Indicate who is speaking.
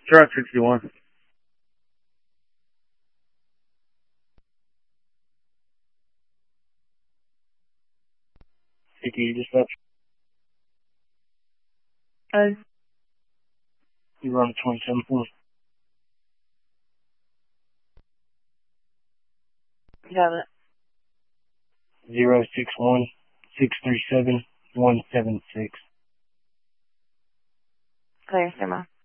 Speaker 1: Truck 61. CTE dispatch. You run 27 4.
Speaker 2: Got it.
Speaker 1: 061 637 176.
Speaker 2: Clear, Sima.